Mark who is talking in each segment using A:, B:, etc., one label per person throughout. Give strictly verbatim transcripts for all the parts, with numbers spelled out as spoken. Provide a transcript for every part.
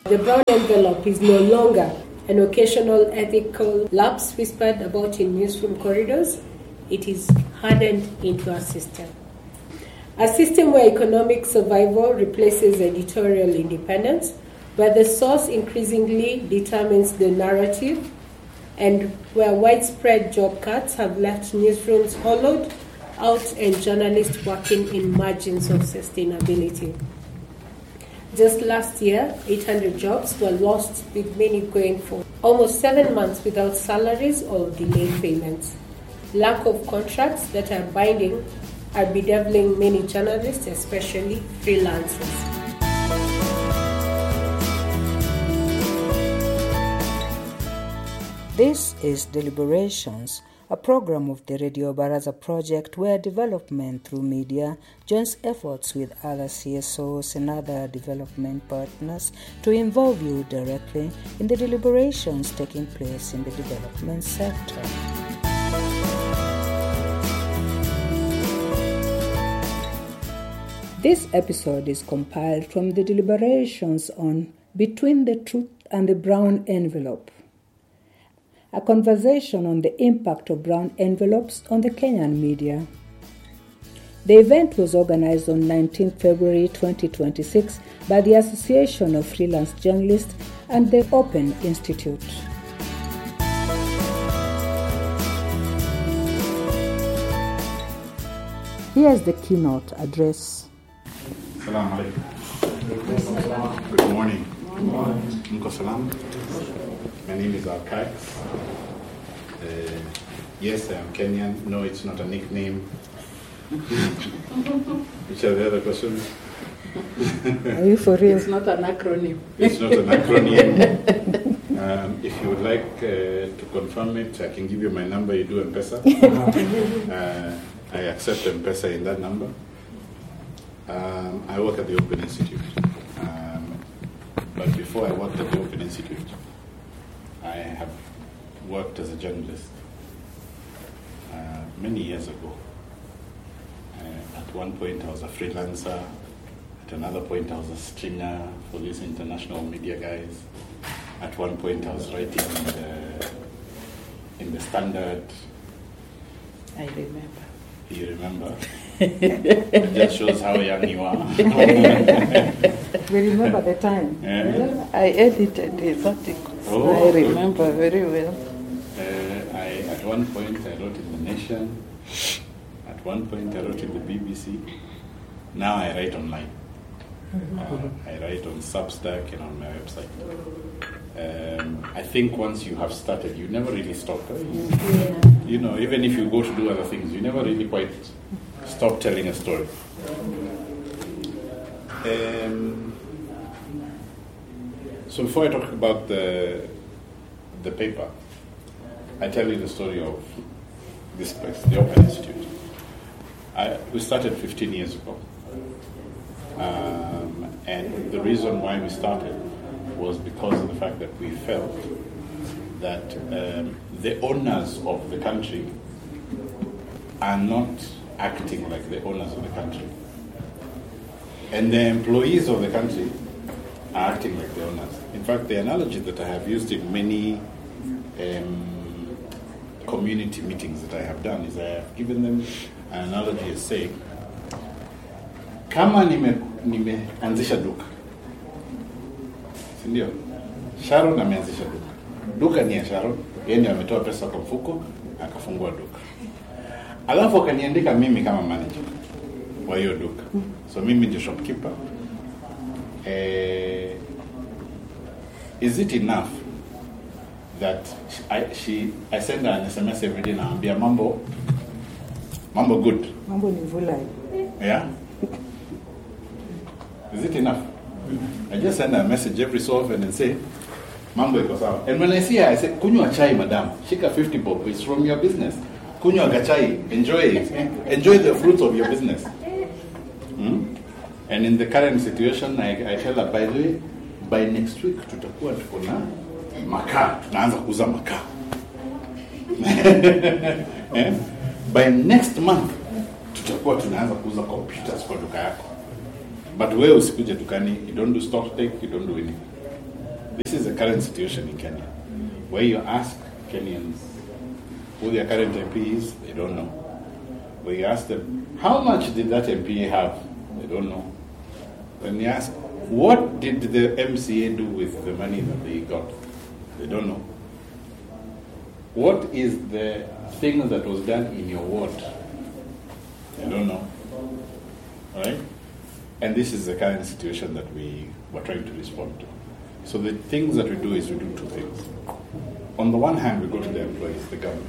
A: The brown envelope is no longer an occasional ethical lapse whispered about in newsroom corridors. It is hardened into a system. A system where economic survival replaces editorial independence, where the source increasingly determines the narrative, and where widespread job cuts have left newsrooms hollowed out and journalists working in margins of sustainability. Just last year, eight hundred jobs were lost, with many going for almost seven months without salaries or delayed payments. Lack of contracts that are binding are bedeviling many journalists, especially freelancers.
B: This is Deliberations, a program of the Radio Baraza project where development through media joins efforts with other C S Os and other development partners to involve you directly in the deliberations taking place in the development sector. This episode is compiled from the deliberations on Between the Truth and the Brown Envelope, a conversation on the impact of brown envelopes on the Kenyan media. The event was organized on nineteenth February twenty twenty-six by the Association of Freelance Journalists and the Open Institute. Here's the keynote address.
C: Assalamu alaikum. Good morning. Mko salam. My name is Alkax. Uh, yes, I am Kenyan. No, it's not a nickname. Which are the other questions?
B: Are you for real?
D: It's not an acronym.
C: It's not an acronym. um, if you would like uh, to confirm it, I can give you my number. You do M-Pesa. uh, I accept M-Pesa in that number. Um, I work at the Open Institute. Um, but before I worked at the Open Institute, I have worked as a journalist uh, many years ago. Uh, at one point I was a freelancer. At another point I was a stringer for these international media guys. At one point I was writing in the, in the Standard.
D: I remember.
C: You remember? It just shows how young you are.
B: We remember the time.
C: Yeah.
D: I edited his articles.
C: Oh.
D: I remember very well.
C: Uh, I, at one point I wrote in The Nation. At one point I wrote in the B B C. Now I write online. Uh, I write on Substack and on my website. Um, I think once you have started, you never really stop. Eh?
D: Yeah.
C: You know, even if you go to do other things, you never really quite stop telling a story. Um, so before I talk about the the paper, I tell you the story of this place, the Open Institute. I, we started fifteen years ago. Um, and the reason why we started was because of the fact that we felt that um, the owners of the country are not acting like the owners of the country. And the employees of the country are acting like the owners. In fact, the analogy that I have used in many um, community meetings that I have done is I have given them an analogy as saying, kama nime nimeanzisha duka, si ndio? Sharon ameanzisha duka. Duka ni ya Sharon, yeye ametoa pesa kwa mfuko akafungua duka. Alafu akaniandika mimi kama manager wa hiyo duka. So mimi ndio shopkeeper. Eh, is it enough that I she I send her an S M S every day naambia mambo mambo good.
B: Mambo ni vulai.
C: Yeah. Is it enough? I just send her a message every so often and say, mambo iko sawa. And when I see her, I say, kunywa chai, madam. Shika fifty bob. It's from your business. Kunywa gachai. Enjoy it. Enjoy the fruits of your business. Hmm? And in the current situation, I, I tell her, by the way, by next week, tutakuwa tuko na makaa. Tunaanza kuuza makaa. eh? By next month, tutakuwa tunaanza kuuza computers kwa duka yako. But wewe usikuje dukani, you don't do stock take, you don't do anything. This is the current situation in Kenya, where you ask Kenyans who their current M P is, they don't know. Where you ask them, how much did that M P have? They don't know. When you ask, what did the M C A do with the money that they got? They don't know. What is the thing that was done in your ward? They don't know. All right? And this is the current situation that we were trying to respond to. So the things that we do is we do two things. On the one hand, we go to the employees, the government,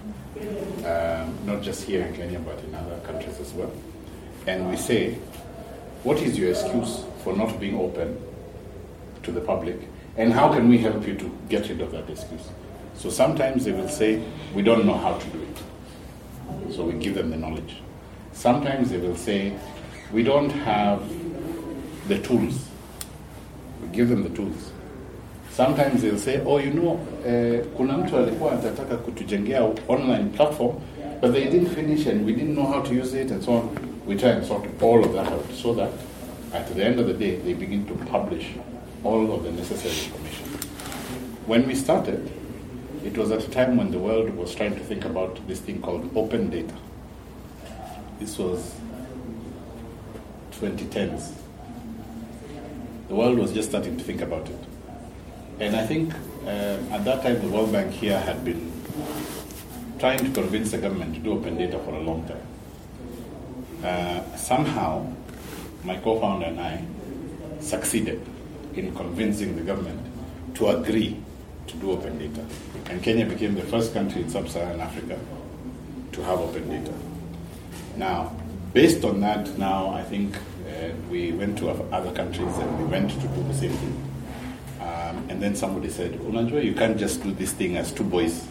C: um, not just here in Kenya, but in other countries as well. And we say, what is your excuse for not being open to the public? And how can we help you to get rid of that excuse? So sometimes they will say, we don't know how to do it. So we give them the knowledge. Sometimes they will say, we don't have the tools. We give them the tools. Sometimes they'll say, oh, you know, uh, kuna mtu alikuwa anataka kutujengea online platform, but they didn't finish and we didn't know how to use it and so on. We try and sort all of that out so that at the end of the day, they begin to publish all of the necessary information. When we started, it was at a time when the world was trying to think about this thing called open data. This was twenty tens. The world was just starting to think about it. And I think uh, at that time, the World Bank here had been trying to convince the government to do open data for a long time. Uh, somehow, my co-founder and I succeeded in convincing the government to agree to do open data. And Kenya became the first country in sub-Saharan Africa to have open data. Now, based on that, now I think uh, we went to other countries and we went to do the same thing. Um, and then somebody said, Unajua, you can't just do this thing as two boys.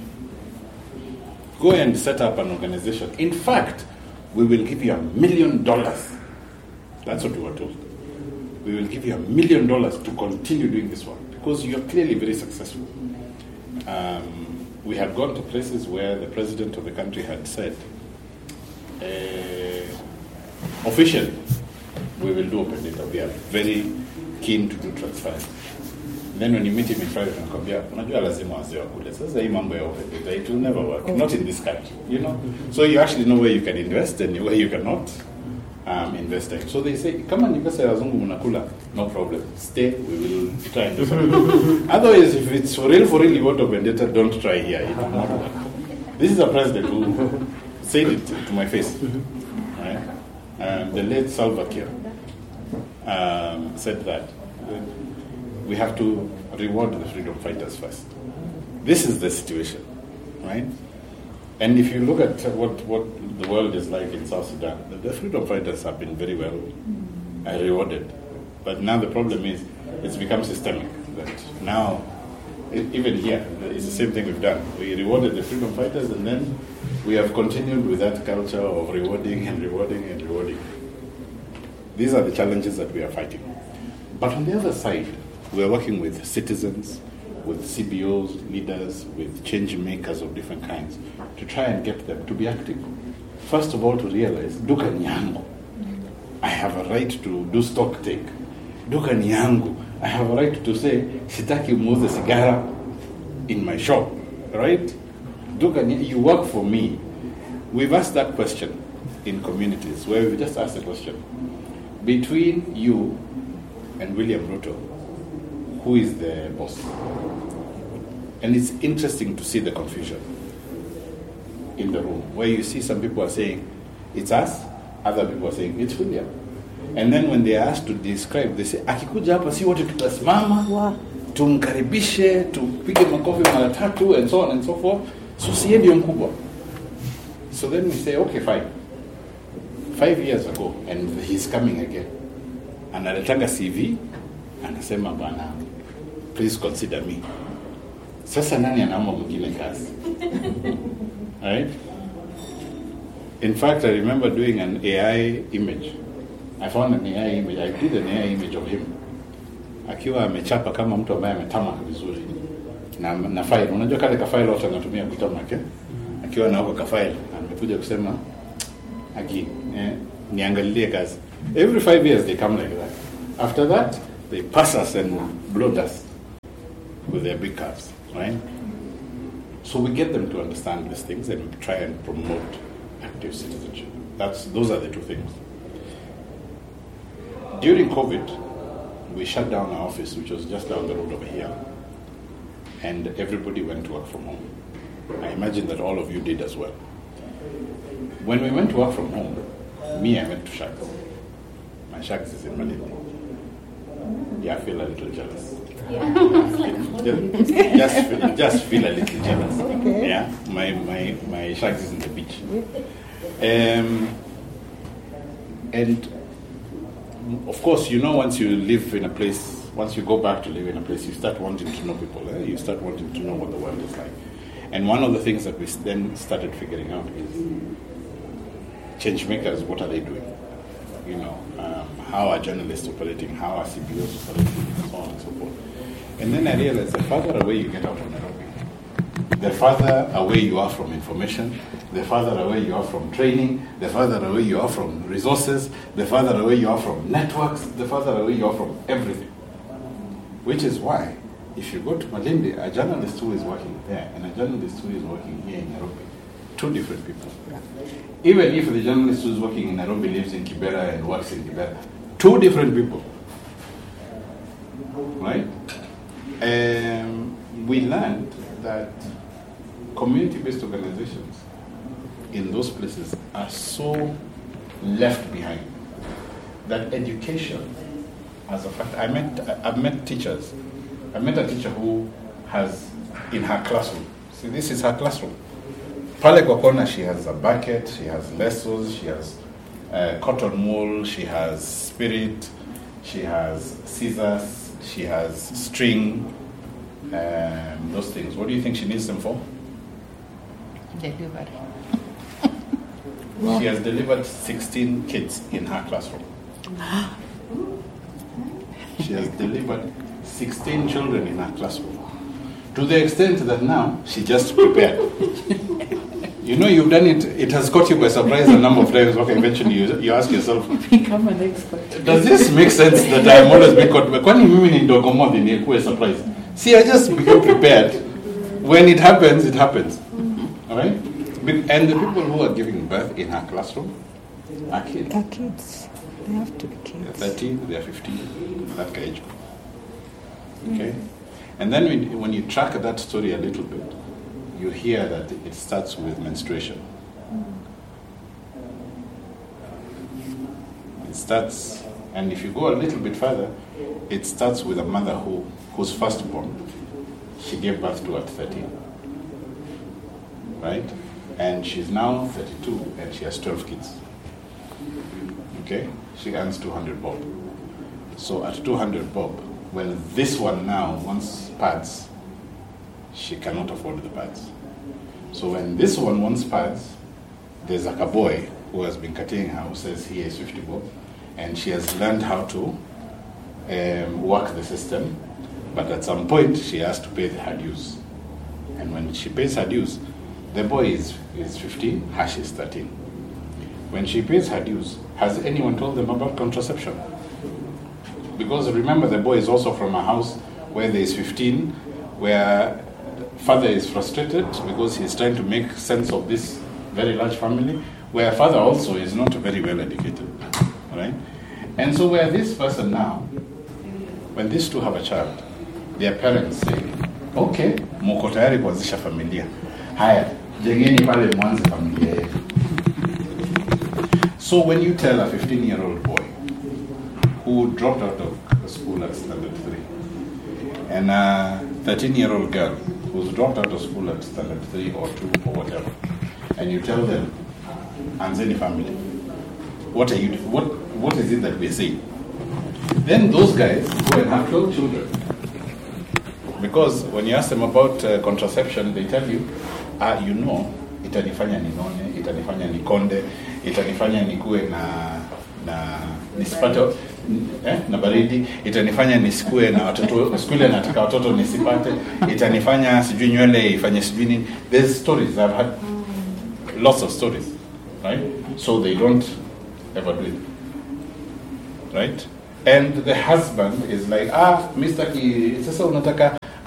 C: Go and set up an organization. In fact, we will give you a million dollars. That's what we were told. We will give you a million dollars to continue doing this work because you're clearly very successful. Um, we had gone to places where the president of the country had said, uh, officially, we will do open data. We are very keen to do transparency. Then when you meet him in private, anakwambia, unajua lazima wazee wakule. Sasa hii mambo ya open data, it will never work. Not in this country, you know. So you actually know where you can invest and where you cannot um, invest in. So they say, kama ni pesa ya wazungu mnakula, no problem. Stay, we will try and do something. Otherwise, if it's for real, for real, you want open data, don't try here. It will not work. This is a president who said it to my face. Right? Um, the late Salva Kiir um, said that we have to reward the freedom fighters first. This is the situation, right? And if you look at what, what the world is like in South Sudan, the freedom fighters have been very well uh, rewarded. But now the problem is it's become systemic. That now, it, even here, it's the same thing we've done. We rewarded the freedom fighters and then we have continued with that culture of rewarding and rewarding and rewarding. These are the challenges that we are fighting. But on the other side, we are working with citizens, with C B Os, leaders, with change makers of different kinds to try and get them to be active. First of all, to realize, duka ni yangu. I have a right to do stock take. Duka ni yangu. I have a right to say, sitaki muuze sigara in my shop, right? Duka ni, you work for me. We've asked that question in communities where we just asked the question, between you and William Ruto, who is the boss? And it's interesting to see the confusion in the room, where you see some people are saying, it's us, other people are saying, it's William. And then when they are asked to describe, they say, akikuja hapa si wote tutasimama, tumkaribishe, tupige makofi mara tatu, and so on and so forth. So siye ndio mkubwa. So then we say, okay, fine. Five years ago, and he's coming again. Analetanga C V, anasema bana, please consider me. Sasa nani anaomba mwingine kazi? Right? In fact, I remember doing an A I image. I found an A I image. I did an A I image of him. Akiwa amechapa kama mtu ambaye ametama vizuri. Na na file, unajua kale ka file wote anatumia kutama yake. Akiwa na huko ka file, amekuja kusema aki eh, niangalilie kazi. Every five years they come like that. After that, they pass us and blow us. with their big cars, right? So we get them to understand these things and we try and promote active citizenship. That's, those are the two things. During COVID, we shut down our office, which was just down the road over here, and everybody went to work from home. I imagine that all of you did as well. When we went to work from home, me, I went to Shags. My Shags is in Malindi. Yeah, I feel a little jealous.
A: Yeah, it's like
C: just, feel, just feel a little jealous.
B: Okay.
C: Yeah, my, my, my Shags is in the beach. Um, and of course, you know, once you live in a place, once you go back to live in a place, you start wanting to know people. Eh? You start wanting to know what the world is like. And one of the things that we then started figuring out is change makers, what are they doing? You know, um, how are journalists operating? How are C B Os operating? And so on and so forth. And then I realized the farther away you get out of Nairobi, the farther away you are from information, the farther away you are from training, the farther away you are from resources, the farther away you are from networks, the farther away you are from everything. Which is why, if you go to Malindi, a journalist who is working there and a journalist who is working here in Nairobi, two different people. Even if the journalist who is working in Nairobi lives in Kibera and works in Kibera, two different people. Right? Um, we learned that community-based organizations in those places are so left behind that education, as a fact, I met, I've met teachers. I met a teacher who has, in her classroom, see, this is her classroom. Pale kwa kona, she has a bucket, she has lessons, she has uh, cotton wool, she has spirit, she has scissors, she has string, um, those things. What do you think she needs them for?
D: Delivery.
C: She has delivered sixteen kids in her classroom. She has delivered sixteen children in her classroom. To the extent that now she just prepared. You know, you've done it, it has caught you by surprise a number of times. Okay, eventually you, you ask yourself,
D: Become an expert.
C: does this make sense that I'm always being caught by kwani mimi ni ndogo more than a surprise? See, I just became prepared. When it happens, it happens. All right? And the people who are giving birth in her classroom are kids.
B: Are kids. They have to be
C: They're
B: kids.
C: thirteen, they're fifteen, that age. Okay? And then when, when you track that story a little bit, you hear that it starts with menstruation. It starts, and if you go a little bit further, it starts with a mother who, whose firstborn, she gave birth to at thirteen. Right? And she's now thirty-two and she has twelve kids. Okay? She earns two hundred bob. So at two hundred bob, well, this one now wants pads. She cannot afford the pads. So when this one wants pads, there's like a boy who has been cutting her who says he is fifty bob, and she has learned how to um, work the system, but at some point she has to pay her dues. And when she pays her dues, the boy is, is fifteen, her is thirteen. When she pays her dues, has anyone told them about contraception? Because remember, the boy is also from a house where there is fifteen, where father is frustrated because he's trying to make sense of this very large family, where father also is not very well educated, right? And so where this person now, when these two have a child, their parents say, okay, mko tayari kuanzisha familia. Haya, jengeni pale mwanze familia yetu. So when you tell a fifteen-year-old boy who dropped out of school at standard three, and a thirteen-year-old girl who's dropped out of school at standard three or two or whatever, and you tell them, anzeni family, what are you? What what is it that we're saying? Then those guys go and have twelve children, because when you ask them about uh, contraception, they tell you, ah, you know, itanifanya ninone, itanifanya nikonde, itanifanya nikue na na nisipate eh, na baridi, itanifanya nisikue na watoto, skule nataka watoto nisipate, itanifanya sijui nywele ifanye sijui nini. There's stories, I've had lots of stories, right? So they don't ever do it, right? And the husband is like, ah, Mister Ki, sasa unataka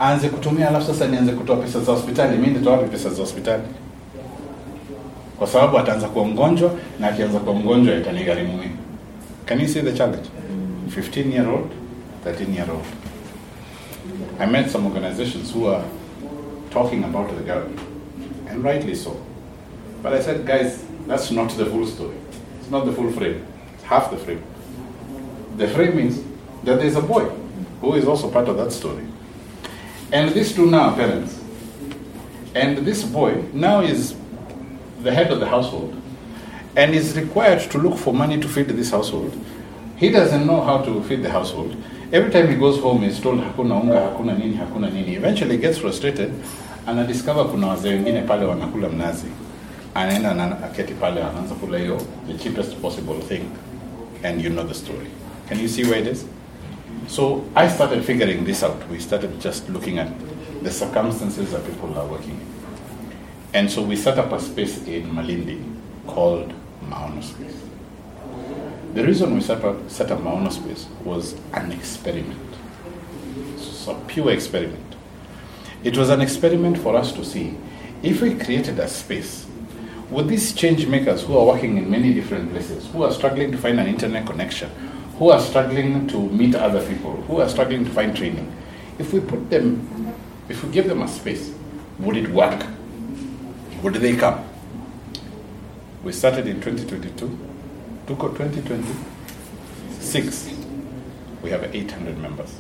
C: aanze kutumia, alafu sasa nianze kutoa pesa za hospitali. Mimi nitoa wapi pesa za hospitali? Kwa sababu ataanza kuwa mgonjwa, na akianza kuwa mgonjwa itanigharimu mimi. Can you see the challenge? fifteen year old, thirteen year old. I met some organizations who are talking about the government, and rightly so. But I said, guys, that's not the full story. It's not the full frame. It's half the frame. The frame is that there's a boy who is also part of that story. And these two now are parents. And this boy now is the head of the household and is required to look for money to feed this household. He doesn't know how to feed the household. Every time he goes home, he's told hakuna unga, hakuna nini, hakuna nini. Eventually he gets frustrated and I discover kuna wazee wengine pale wanakula mnazi. Anaenda na aketi pale anaanza kula hiyo, the cheapest possible thing. And you know the story. Can you see where it is? So I started figuring this out. We started just looking at the circumstances that people are working in. And so we set up a space in Malindi called Maono Space. The reason we set up, set up Maono Space was an experiment. It's a pure experiment. It was an experiment for us to see if we created a space with these change makers who are working in many different places, who are struggling to find an internet connection, who are struggling to meet other people, who are struggling to find training. If we put them, if we give them a space, would it work? Would they come? We started in twenty twenty-two. Took out twenty twenty-six. We have eight hundred members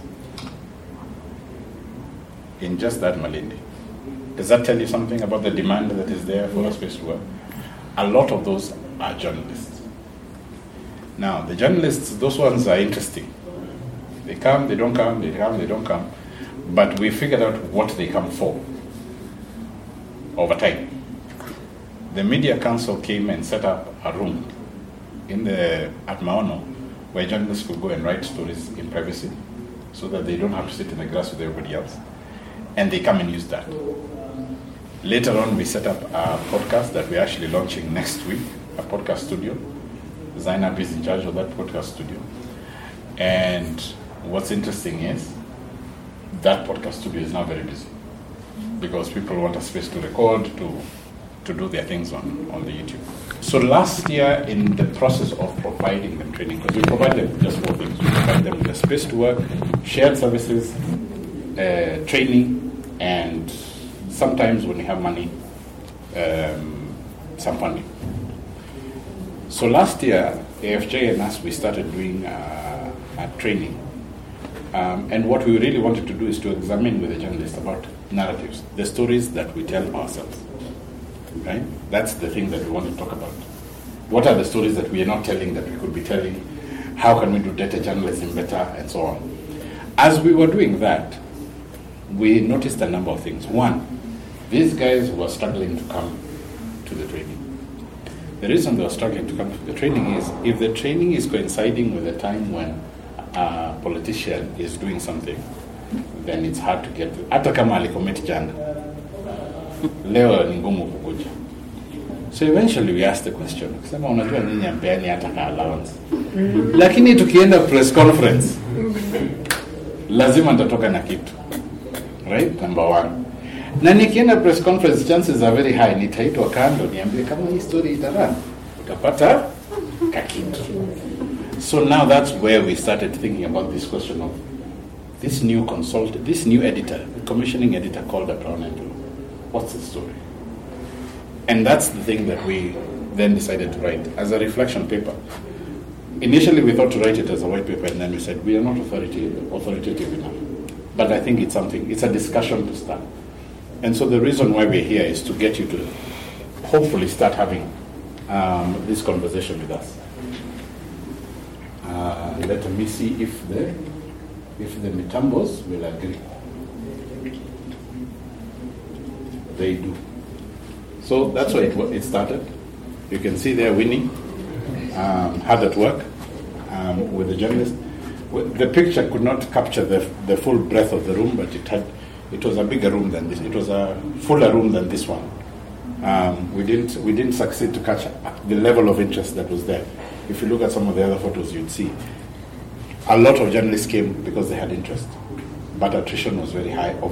C: in just that Malindi. Does that tell you something about the demand that is there for a space to work? A lot of those are journalists. Now, the journalists, those ones are interesting. They come, they don't come, they come, they don't come. But we figured out what they come for over time. The Media Council came and set up a room in the at Maono where journalists could go and write stories in privacy so that they don't have to sit in the grass with everybody else. And they come and use that. Later on, we set up a podcast that we're actually launching next week, a podcast studio. Zainab is in charge of that podcast studio. And what's interesting is that podcast studio is now very busy because people want a space to record, to to do their things on, on the YouTube. So last year, in the process of providing them training, because we provide them just four things. We provide them with a space to work, shared services, uh, training, and sometimes when we have money, um, some funding. So last year, A F J and us, we started doing uh, a training. Um, and what we really wanted to do is to examine with the journalists about narratives, the stories that we tell ourselves. Right? That's the thing that we want to talk about. What are the stories that we are not telling that we could be telling? How can we do data journalism better, and so on? As we were doing that, we noticed a number of things. One, these guys were struggling to come to the training. The reason they were struggling to come to the training is if the training is coinciding with the time when a politician is doing something, then it's hard to get to. Hata kama alikometi jana, leo ni ngumu kukuja. So eventually we asked the question, kusema unajua nini ampeani hata ka allowance. Lakini tukienda press conference, lazima nitatoka na kitu. Right? Number one. Na nikienda press conference, chances are very high nitaitwa kando niambie kama hii story itarana. Utapata kakitu. So now that's where we started thinking about this question of this new consultant, this new editor, commissioning editor called a Brown Envelope. What's the story? And that's the thing that we then decided to write as a reflection paper. Initially we thought to write it as a white paper, and then we said we are not authoritative, authoritative enough. But I think it's something, it's a discussion to start. And so the reason why we're here is to get you to hopefully start having um, this conversation with us. Uh, let me see if the if the Mitambos will agree. They do. So that's why it, it started. You can see there Winnie um, had at work um, with the journalist. The picture could not capture the the full breadth of the room, but it had it was a bigger room than this. It was a fuller room than this one. Um, we didn't we didn't succeed to catch the level of interest that was there. If you look at some of the other photos, you'd see a lot of journalists came because they had interest, but attrition was very high.